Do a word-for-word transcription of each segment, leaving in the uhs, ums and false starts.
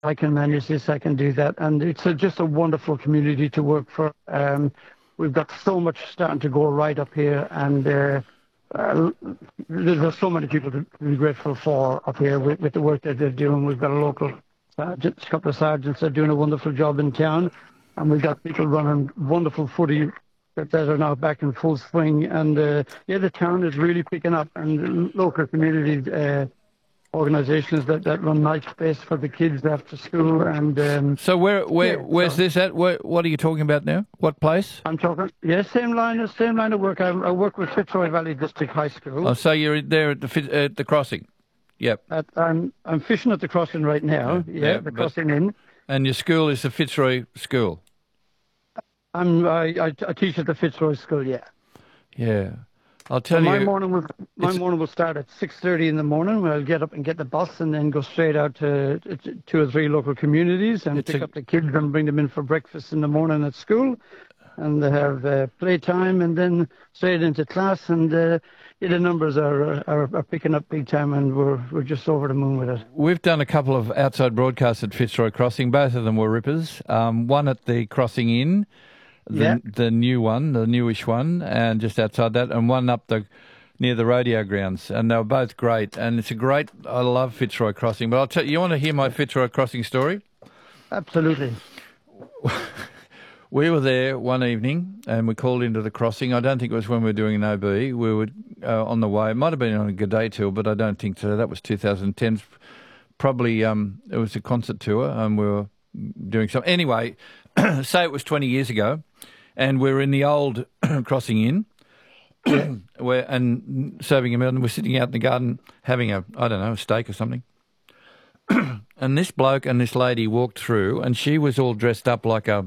I can manage this, I can do that. And it's a, just a wonderful community to work for. Um, we've got so much starting to go right up here, and uh, uh, there's so many people to be grateful for up here with, with the work that they're doing. We've got a local sergeant, a couple of sergeants that are doing a wonderful job in town, and we've got people running wonderful footy that, that are now back in full swing. And uh, yeah, the town is really picking up, and local community uh, organisations that, that run night space for the kids after school. And um, so where where yeah, where's so this at? Where, what are you talking about now? What place? I'm talking, yeah, same line as same line of work. I, I work with Fitzroy Valley District High School. Oh, so you're there at the Fit- at the crossing? Yep. At, I'm I'm fishing at the crossing right now. Yeah, Yeah, yeah, the but- crossing in. And your school is the Fitzroy School? I'm I, I, I teach at the Fitzroy School. Yeah. Yeah. I'll So tell my you... morning will my it's- morning will start at six thirty in the morning. Where I'll get up and get the bus, and then go straight out to, to two or three local communities and It's pick a- up the kids and bring them in for breakfast in the morning at school, and they have uh, playtime, and then straight into class. And uh, yeah, the numbers are, are are picking up big time, and we're we're just over the moon with it. We've done a couple of outside broadcasts at Fitzroy Crossing. Both of them were rippers. Um, one at the Crossing Inn, the, Yeah. the new one, the newish one, and just outside that, and one up the near the rodeo grounds. And they were both great. And it's a great, I love Fitzroy Crossing. But I'll tell you, you want to hear my Fitzroy Crossing story? Absolutely. We were there one evening and we called into the crossing. I don't think it was when we were doing an O B. We were uh, on the way. It might have been on a G'day tour, but I don't think so. That was two thousand ten. Probably um, it was a concert tour and we were doing something. Anyway, say it was twenty years ago and we were in the old Crossing Inn where, and serving a meal, and we're sitting out in the garden having a, I don't know, a steak or something. And this bloke and this lady walked through and she was all dressed up like a,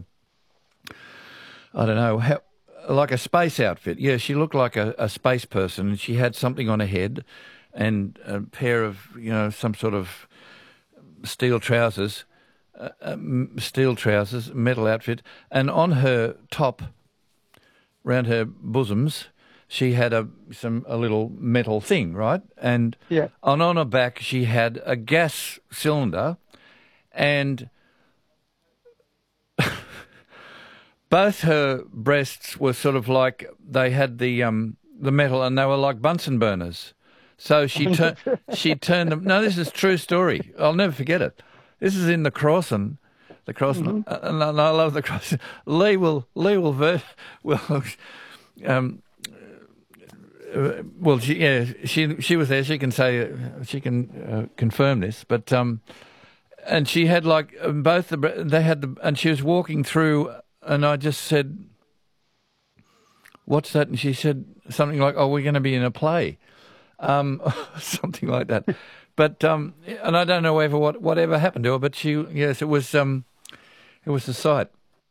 I don't know, how, like a space outfit. Yeah, she looked like a, a space person, and she had something on her head and a pair of, you know, some sort of steel trousers, uh, um, steel trousers, metal outfit. And on her top, round her bosoms, she had a some a little metal thing, right? And Yeah. on, on her back, she had a gas cylinder, and both her breasts were sort of like they had the um the metal, and they were like Bunsen burners. So she turned she turned them. No, this is a true story. I'll never forget it. This is in the Crossan, the Crossan, Mm-hmm. and, and I love the Crossan. Lee will Lee will ver- will um. Uh, well, she, yeah, she she was there. She can say uh, she can uh, confirm this, but um, and she had like um, both the they had the and she was walking through, and I just said, "What's that?" And she said something like, "Oh, we're going to be in a play," um, something like that. But um, and I don't know ever what whatever happened to her, but she yes, it was um, it was the sight.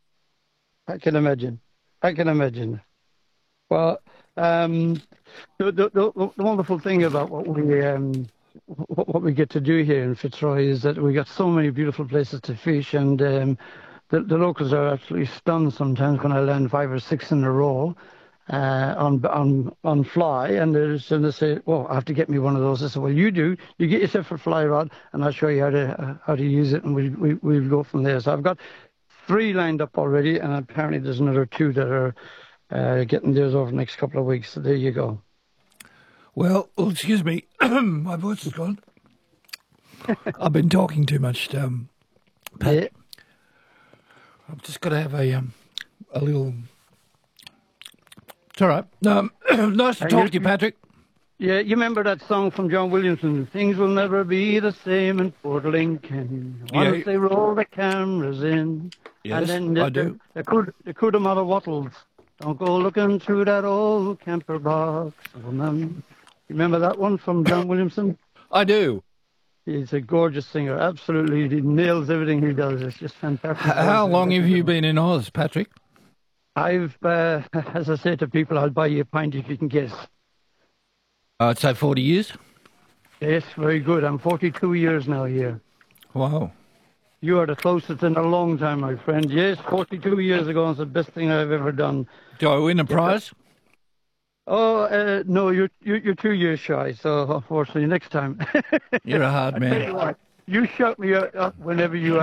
I can imagine. I can imagine. Well, um, the, the, the, the wonderful thing about what we um, what, what we get to do here in Fitzroy is that we got so many beautiful places to fish, and um, the, the locals are absolutely stunned sometimes when I land five or six in a row uh, on on on fly, and they're just and they say, "Well, I have to get me one of those." I said, "Well, you do. You get yourself a fly rod, and I'll show you how to uh, how to use it, and we we we'll go from there." So I've got three lined up already, and apparently there's another two that are uh, getting theirs over the next couple of weeks. So there you go. Well, oh, excuse me, my voice is gone. I've been talking too much. Um, Pat. Yeah. I've just got to have a um, a little. It's all right. Um, nice to Are talk you- to you, Patrick. Yeah, you remember that song from John Williamson, "Things Will Never Be the Same in Port Lincoln, once Yeah. they roll the cameras in." Yes, and then the, I do. The, the, Cud- the Cudamata Wattles, "Don't go looking through that old camper box, woman." You remember that one from John Williamson? I do. He's a gorgeous singer, absolutely. He nails everything he does. It's just fantastic. H- How long have you been in Oz, Patrick? I've, uh, as I say to people, I'll buy you a pint if you can guess. I'd say forty years. Yes, very good. I'm forty-two years now here. Wow. You are the closest in a long time, my friend. Yes, forty-two years ago, it's the best thing I've ever done. Do I win a prize? Oh, uh, no, you're, you're you're two years shy, so unfortunately, next time. You're a hard I tell you man. what, you shout me up whenever you